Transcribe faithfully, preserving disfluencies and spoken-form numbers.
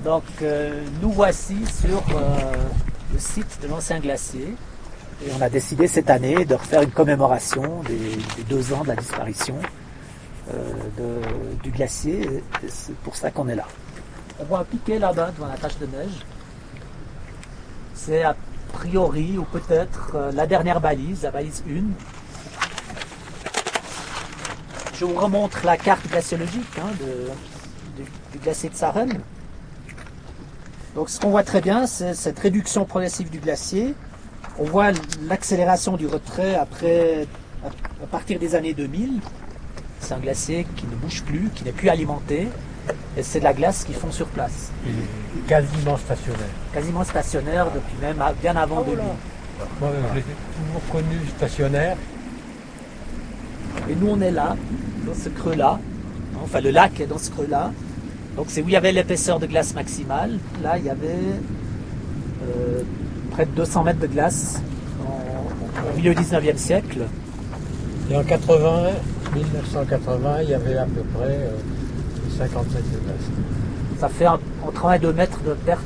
Donc euh, nous voici sur euh, le site de l'ancien glacier. Et on a décidé cette année de refaire une commémoration des, des deux ans de la disparition euh, de, du glacier. Et c'est pour ça qu'on est là. On voit un piquet là-bas devant la tache de neige. C'est a priori ou peut-être euh, la dernière balise, la balise un. Je vous remontre la carte glaciologique hein, de, du, du glacier de Saren. Donc ce qu'on voit très bien, c'est cette réduction progressive du glacier. On voit l'accélération du retrait après, à partir des années deux mille. C'est un glacier qui ne bouge plus, qui n'est plus alimenté. Et c'est de la glace qui fond sur place. Il est quasiment stationnaire. Quasiment stationnaire depuis même bien avant deux mille. Moi, je l'ai toujours connu stationnaire. Et nous, on est là, dans ce creux-là. Enfin, le lac est dans ce creux-là. Donc, c'est où il y avait l'épaisseur de glace maximale. Là, il y avait euh, près de deux cents mètres de glace en, au milieu du dix-neuvième siècle. Et en quatre-vingts, mille neuf cent quatre-vingts, il y avait à peu près euh, cinquante mètres de glace. Ça fait un, entre un et deux mètres de perte